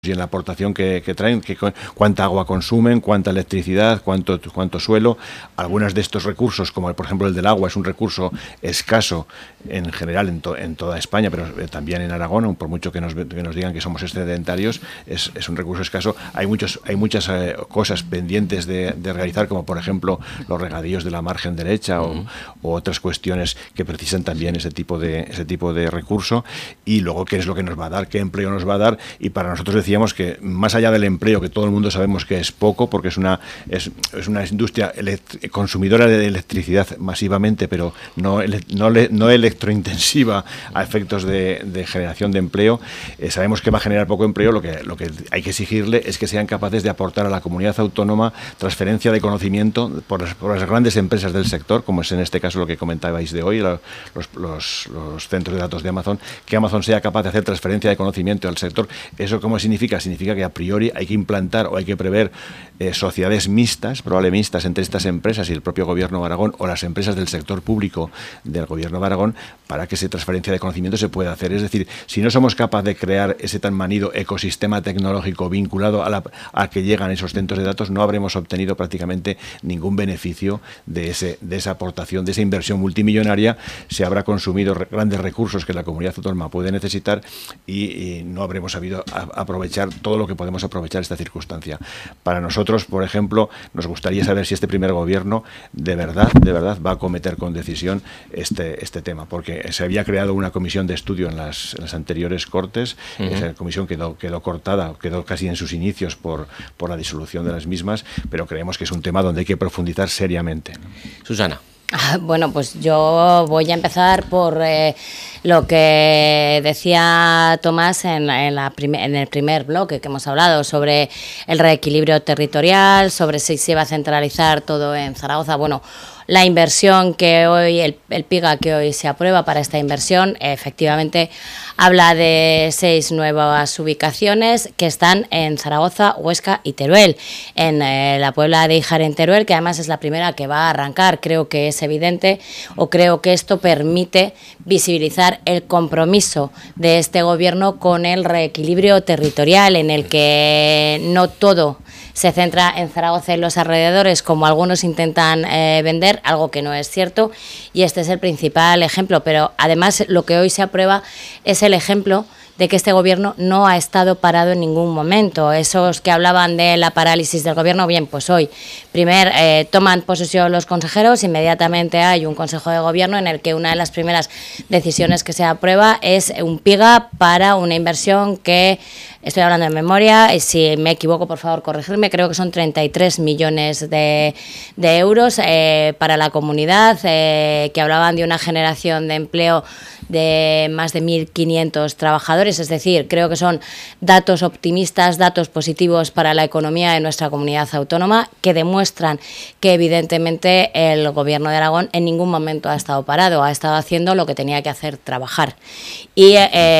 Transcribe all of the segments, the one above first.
y en la aportación que traen, cuánta agua consumen, cuánta electricidad, cuánto suelo. Algunos de estos recursos, como por ejemplo el del agua, es un recurso escaso en general en toda España, pero también en Aragón, por mucho que nos digan que somos excedentarios, es un recurso escaso. Hay muchas cosas pendientes de realizar, como por ejemplo los regadíos de la margen derecha o otras cuestiones que precisan también ese tipo de recurso. Y luego, ¿qué es lo que nos va a dar? ¿Qué empleo nos va a dar? Y para nosotros decíamos que más allá del empleo, que todo el mundo sabemos que es poco, porque es una industria consumidora de electricidad masivamente, pero no electrointensiva a efectos de generación de empleo, sabemos que va a generar poco empleo. Lo que hay que exigirle es que sean capaces de aportar a la comunidad autónoma transferencia de conocimiento por las grandes empresas del sector, como es en este caso lo que comentabais de hoy, los centros de datos de Amazon, que Amazon sea capaz de hacer transferencia de conocimiento al sector. ¿Eso cómo significa? Significa que a priori hay que implantar o hay que prever sociedades mixtas, probablemente mixtas, entre estas empresas y el propio Gobierno de Aragón o las empresas del sector público del Gobierno de Aragón, para que esa transferencia de conocimiento se pueda hacer. Es decir, si no somos capaces de crear ese tan manido ecosistema tecnológico vinculado a que llegan esos centros de datos, no habremos obtenido prácticamente ningún beneficio de esa aportación, de esa inversión multimillonaria. Se habrá consumido grandes recursos que la comunidad autónoma puede necesitar y no habremos sabido aprovechar todo lo que podemos aprovechar esta circunstancia. Para nosotros, por ejemplo, nos gustaría saber si este primer gobierno de verdad va a acometer con decisión este tema, porque se había creado una comisión de estudio en las anteriores Cortes. Esa comisión quedó cortada, quedó casi en sus inicios por la disolución de las mismas, pero creemos que es un tema donde hay que profundizar seriamente. Susana. Bueno, pues yo voy a empezar por lo que decía Tomás en el primer bloque que hemos hablado sobre el reequilibrio territorial, sobre si se va a centralizar todo en Zaragoza. Bueno, la inversión que hoy, el PIGA que hoy se aprueba para esta inversión, efectivamente habla de 6 nuevas ubicaciones que están en Zaragoza, Huesca y Teruel. En la Puebla de Híjar en Teruel, que además es la primera que va a arrancar, creo que es evidente, o creo que esto permite visibilizar el compromiso de este gobierno con el reequilibrio territorial, en el que no todo se centra en Zaragoza y los alrededores, como algunos intentan vender, algo que no es cierto, y este es el principal ejemplo. Pero además lo que hoy se aprueba es el ejemplo de que este gobierno no ha estado parado en ningún momento. Esos que hablaban de la parálisis del gobierno, bien, pues hoy toman posesión los consejeros, inmediatamente hay un consejo de gobierno en el que una de las primeras decisiones que se aprueba es un PIGA para una inversión que, estoy hablando de memoria, y si me equivoco, por favor, corregirme, creo que son 33 millones de euros para la comunidad, que hablaban de una generación de empleo de más de 1.500 trabajadores, es decir, creo que son datos optimistas, datos positivos para la economía de nuestra comunidad autónoma, que demuestran que evidentemente el Gobierno de Aragón en ningún momento ha estado parado, ha estado haciendo lo que tenía que hacer, trabajar. Y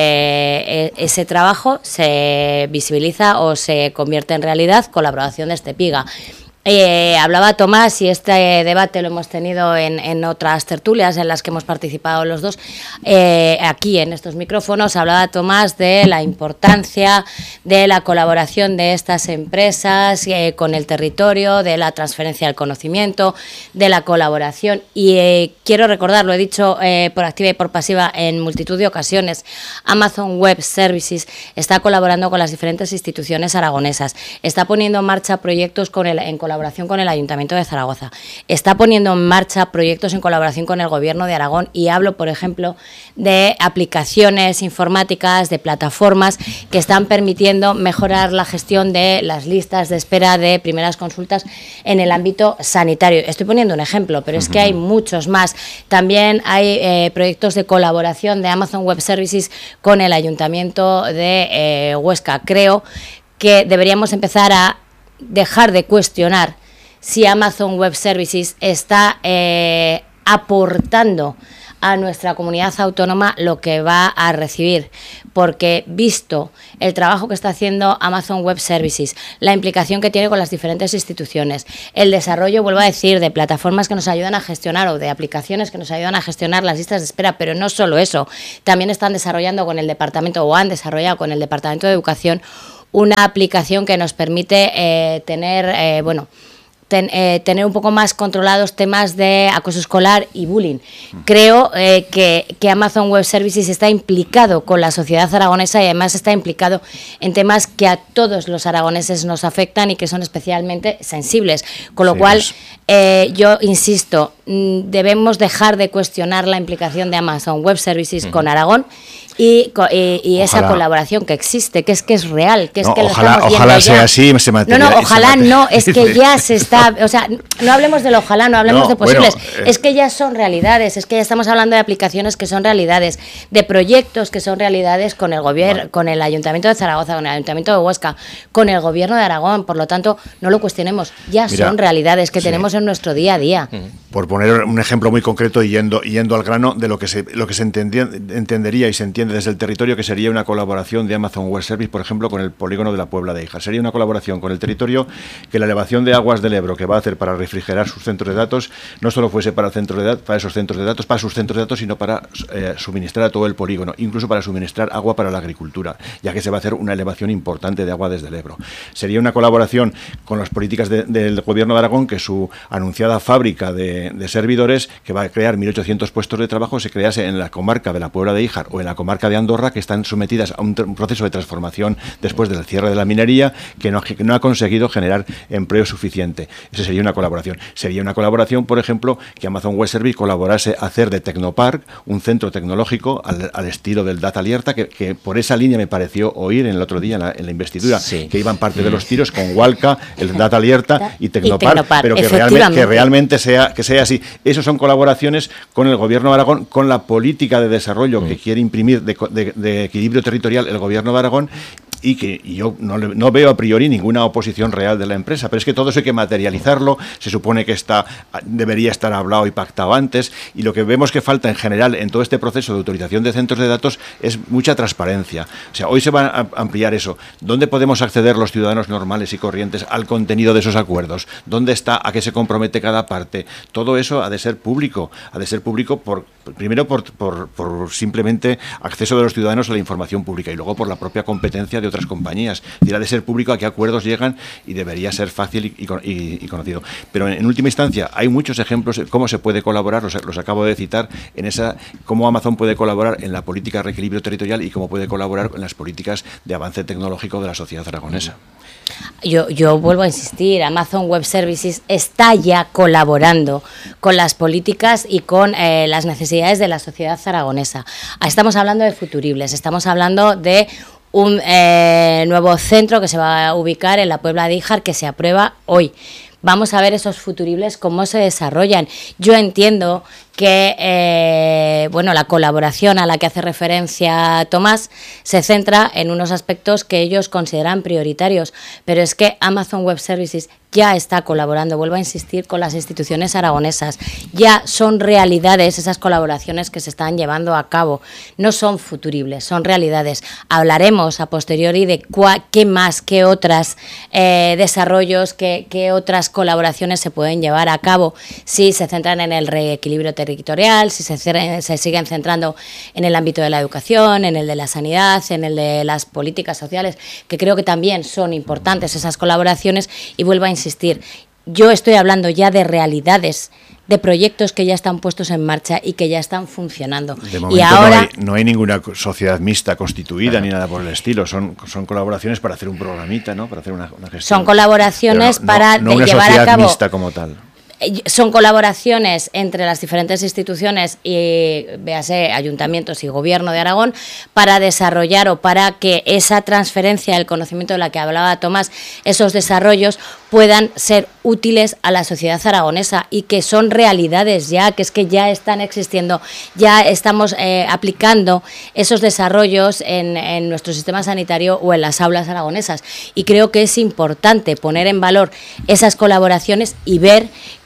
ese trabajo se visibiliza o se convierte en realidad con la aprobación de este PIGA. Hablaba Tomás, y este debate lo hemos tenido en otras tertulias en las que hemos participado los dos, aquí en estos micrófonos, hablaba Tomás de la importancia de la colaboración de estas empresas con el territorio, de la transferencia del conocimiento, de la colaboración, y quiero recordar, lo he dicho por activa y por pasiva en multitud de ocasiones, Amazon Web Services está colaborando con las diferentes instituciones aragonesas, está poniendo en marcha proyectos en colaboración con el Ayuntamiento de Zaragoza, está poniendo en marcha proyectos en colaboración con el Gobierno de Aragón, y hablo, por ejemplo, de aplicaciones informáticas, de plataformas que están permitiendo mejorar la gestión de las listas de espera de primeras consultas en el ámbito sanitario. Estoy poniendo un ejemplo, pero es que hay muchos más. También hay proyectos de colaboración de Amazon Web Services con el Ayuntamiento de Huesca. Creo que deberíamos empezar a dejar de cuestionar si Amazon Web Services está aportando a nuestra comunidad autónoma lo que va a recibir, porque visto el trabajo que está haciendo Amazon Web Services, la implicación que tiene con las diferentes instituciones, el desarrollo, vuelvo a decir, de plataformas que nos ayudan a gestionar o de aplicaciones que nos ayudan a gestionar las listas de espera, pero no solo eso, también están desarrollando con el departamento o han desarrollado con el Departamento de Educación una aplicación que nos permite tener, tener un poco más controlados temas de acoso escolar y bullying. Creo que Amazon Web Services está implicado con la sociedad aragonesa y además está implicado en temas que a todos los aragoneses nos afectan y que son especialmente sensibles. Con lo cual, yo insisto, debemos dejar de cuestionar la implicación de Amazon Web Services con Aragón y esa colaboración que existe, que es real, que es que ojalá sea así, se materialice. Ojalá no, es que ya se está, o sea, no hablemos del ojalá, no hablemos de posibles, es que ya son realidades, es que ya estamos hablando de aplicaciones que son realidades, de proyectos que son realidades con el gobierno, con el Ayuntamiento de Zaragoza, con el Ayuntamiento de Huesca, con el Gobierno de Aragón, por lo tanto, no lo cuestionemos, ya son realidades que tenemos en nuestro día a día. Por poner un ejemplo muy concreto y yendo al grano de lo que se entendería y se entiende desde el territorio, que sería una colaboración de Amazon Web Service, por ejemplo, con el polígono de la Puebla de Híjar. Sería una colaboración con el territorio que la elevación de aguas del Ebro que va a hacer para refrigerar sus centros de datos no solo fuese para esos centros de datos, para sus centros de datos, sino para suministrar a todo el polígono, incluso para suministrar agua para la agricultura, ya que se va a hacer una elevación importante de agua desde el Ebro. Sería una colaboración con las políticas del Gobierno de Aragón, que su anunciada fábrica de servidores, que va a crear 1.800 puestos de trabajo, se crease en la comarca de la Puebla de Híjar o en la comarca de Andorra, que están sometidas a un proceso de transformación después del cierre de la minería, que no ha conseguido generar empleo suficiente. Esa sería una colaboración. Sería una colaboración, por ejemplo, que Amazon Web Service colaborase a hacer de Tecnopark un centro tecnológico al estilo del Data Alerta, que por esa línea me pareció oír el otro día en la investidura, que iban parte de los tiros con Walca, el Data Alerta y Tecnopark, pero que realmente sea así. Esas son colaboraciones con el Gobierno de Aragón, con la política de desarrollo que quiere imprimir de equilibrio territorial el Gobierno de Aragón, y que yo no veo a priori ninguna oposición real de la empresa, pero es que todo eso hay que materializarlo, se supone que debería estar hablado y pactado antes, y lo que vemos que falta en general en todo este proceso de autorización de centros de datos es mucha transparencia. O sea, hoy se va a ampliar eso. ¿Dónde podemos acceder los ciudadanos normales y corrientes al contenido de esos acuerdos? ¿Dónde está? ¿A qué se compromete cada parte? Todo eso ha de ser público primero por simplemente acceso de los ciudadanos a la información pública, y luego por la propia competencia de otras compañías. Es decir, ha de ser público a qué acuerdos llegan, y debería ser fácil y conocido. Pero en última instancia hay muchos ejemplos de cómo se puede colaborar, los acabo de citar, cómo Amazon puede colaborar en la política de reequilibrio territorial y cómo puede colaborar en las políticas de avance tecnológico de la sociedad aragonesa. Yo vuelvo a insistir, Amazon Web Services está ya colaborando con las políticas y con las necesidades de la sociedad aragonesa. Estamos hablando de futuribles, estamos hablando de un nuevo centro que se va a ubicar en la Puebla de Híjar, que se aprueba hoy. Vamos a ver esos futuribles cómo se desarrollan. Yo entiendo que la colaboración a la que hace referencia Tomás se centra en unos aspectos que ellos consideran prioritarios, pero es que Amazon Web Services ya está colaborando, vuelvo a insistir, con las instituciones aragonesas. Ya son realidades esas colaboraciones que se están llevando a cabo. No son futuribles, son realidades. Hablaremos a posteriori de qué más, qué otras desarrollos, qué otras colaboraciones se pueden llevar a cabo si se centran en el reequilibrio territorial, si se siguen centrando en el ámbito de la educación, en el de la sanidad, en el de las políticas sociales, que creo que también son importantes esas colaboraciones. Y vuelvo a insistir, yo estoy hablando ya de realidades, de proyectos que ya están puestos en marcha y que ya están funcionando. De momento y ahora no hay ninguna sociedad mixta constituida ni nada por el estilo. Son colaboraciones para hacer un programita, ¿no? Para hacer una gestión. Son colaboraciones para no llevar a cabo. Mixta como tal. Son colaboraciones entre las diferentes instituciones y, véase, ayuntamientos y Gobierno de Aragón, para desarrollar o para que esa transferencia del conocimiento de la que hablaba Tomás, esos desarrollos puedan ser útiles a la sociedad aragonesa y que son realidades ya, que es que ya están existiendo, ya estamos aplicando esos desarrollos en nuestro sistema sanitario o en las aulas aragonesas. Y creo que es importante poner en valor esas colaboraciones y ver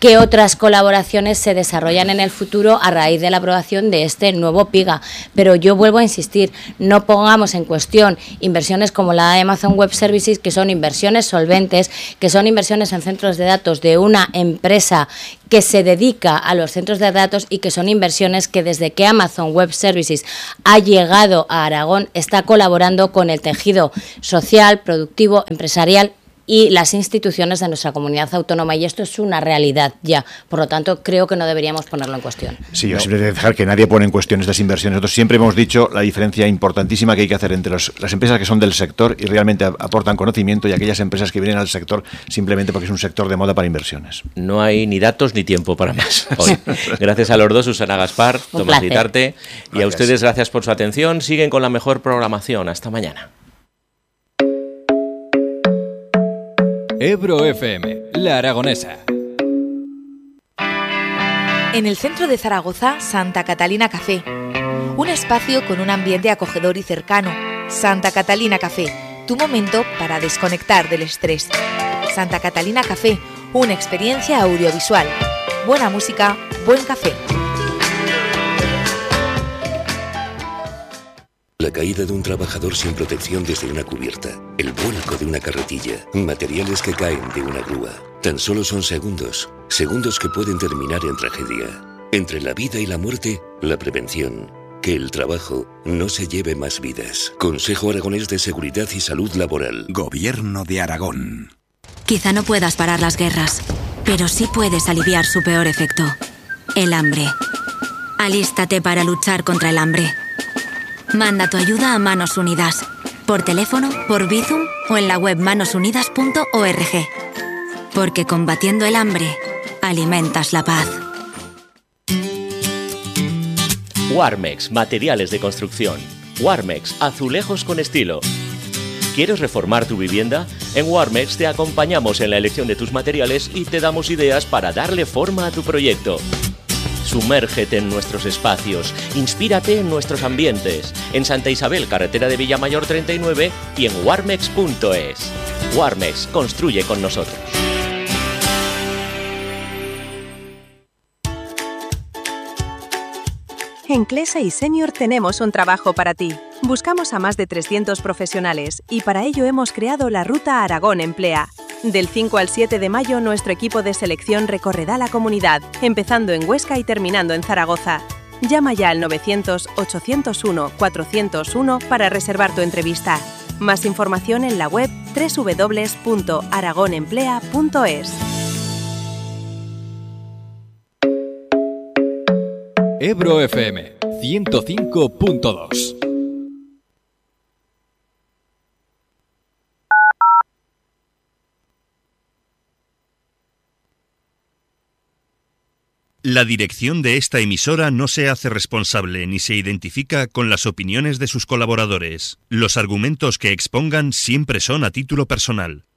qué otras colaboraciones se desarrollan en el futuro a raíz de la aprobación de este nuevo PIGA. Pero yo vuelvo a insistir, no pongamos en cuestión inversiones como la de Amazon Web Services, que son inversiones solventes, que son inversiones en centros de datos de una empresa que se dedica a los centros de datos y que son inversiones que desde que Amazon Web Services ha llegado a Aragón está colaborando con el tejido social, productivo, empresarial y las instituciones de nuestra comunidad autónoma, y esto es una realidad ya. Por lo tanto, creo que no deberíamos ponerlo en cuestión. Sí, yo siempre quiero dejar que nadie pone en cuestión estas inversiones. Nosotros siempre hemos dicho la diferencia importantísima que hay que hacer entre las empresas que son del sector y realmente aportan conocimiento y aquellas empresas que vienen al sector simplemente porque es un sector de moda para inversiones. No hay ni datos ni tiempo para más hoy. Gracias a los dos, Susana Gaspar, Tomás Guitarte, y a ustedes gracias por su atención. Siguen con la mejor programación. Hasta mañana. Ebro FM, La Aragonesa. En el centro de Zaragoza, Santa Catalina Café. Un espacio con un ambiente acogedor y cercano. Santa Catalina Café, tu momento para desconectar del estrés. Santa Catalina Café, una experiencia audiovisual. Buena música, buen café. La caída de un trabajador sin protección desde una cubierta, el vuelco de una carretilla, materiales que caen de una grúa. Tan solo son segundos, segundos que pueden terminar en tragedia. Entre la vida y la muerte, la prevención. Que el trabajo no se lleve más vidas. Consejo Aragonés de Seguridad y Salud Laboral. Gobierno de Aragón. Quizá no puedas parar las guerras, pero sí puedes aliviar su peor efecto, el hambre. Alístate para luchar contra el hambre. Manda tu ayuda a Manos Unidas, por teléfono, por Bizum o en la web manosunidas.org. Porque combatiendo el hambre, alimentas la paz. Warmex, materiales de construcción. Warmex, azulejos con estilo. ¿Quieres reformar tu vivienda? En Warmex te acompañamos en la elección de tus materiales y te damos ideas para darle forma a tu proyecto. Sumérgete en nuestros espacios, inspírate en nuestros ambientes. En Santa Isabel, carretera de Villamayor 39 y en warmex.es. Warmex, construye con nosotros. En Clesa y Senior tenemos un trabajo para ti. Buscamos a más de 300 profesionales y para ello hemos creado la Ruta Aragón Emplea. Del 5 al 7 de mayo, nuestro equipo de selección recorrerá la comunidad, empezando en Huesca y terminando en Zaragoza. Llama ya al 900-801-401 para reservar tu entrevista. Más información en la web www.aragonemplea.es. Ebro FM 105.2. La dirección de esta emisora no se hace responsable ni se identifica con las opiniones de sus colaboradores. Los argumentos que expongan siempre son a título personal.